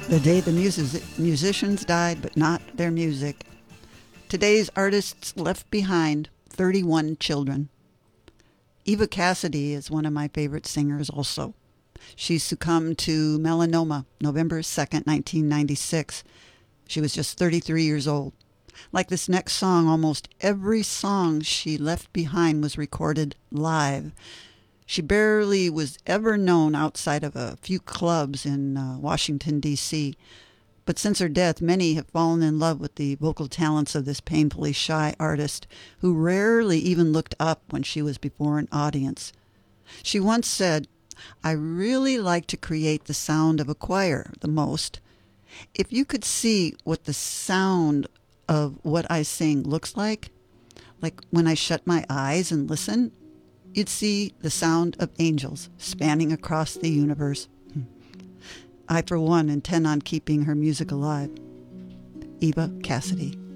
The day the musicians died, but not their music. Today's artists left behind 31 children. Eva Cassidy is one of my favorite singers also. She succumbed to melanoma November 2nd, 1996. She was just 33 years old. Like this next song, almost every song she left behind was recorded live. She barely was ever known outside of a few clubs in Washington, D.C. But since her death, many have fallen in love with the vocal talents of this painfully shy artist who rarely even looked up when she was before an audience. She once said, "I really like to create the sound of a choir the most. If you could see what the sound of what I sing looks like when I shut my eyes and listen, you'd see the sound of angels spanning across the universe." I, for one, intend on keeping her music alive. Eva Cassidy.